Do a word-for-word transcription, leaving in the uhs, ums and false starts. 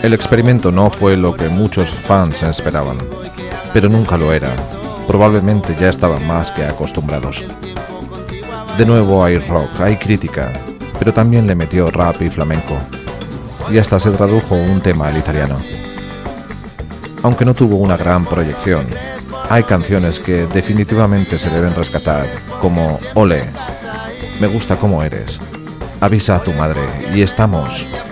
El experimento no fue lo que muchos fans esperaban, pero nunca lo era. Probablemente ya estaban más que acostumbrados. De nuevo hay rock, hay crítica, pero también le metió rap y flamenco, y hasta se tradujo un tema al italiano. Aunque no tuvo una gran proyección, hay canciones que definitivamente se deben rescatar, como Ole, Me gusta como eres, Avisa a tu madre y estamos...